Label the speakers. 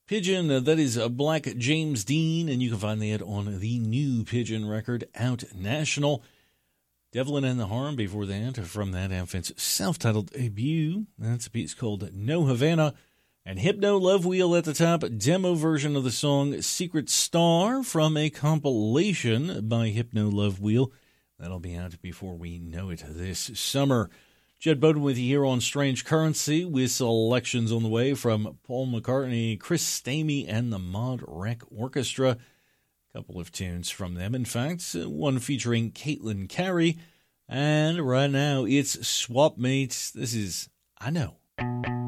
Speaker 1: Pigeon, that is Black James Dean, and you can find that on the new Pigeon record, Out National. Devlin and the Harm before that, from that outfit's self-titled debut. That's a piece called No Havana. And Hypno Love Wheel at the top, demo version of the song Secret Star from a compilation by Hypno Love Wheel. That'll be out before we know it this summer. Jed Bowden with you here on Strange Currency with selections on the way from Paul McCartney, Chris Stamey, and the Mod Rec Orchestra. A couple of tunes from them, in fact, one featuring Caitlin Carey. And right now it's Swap Mates. This is I Know.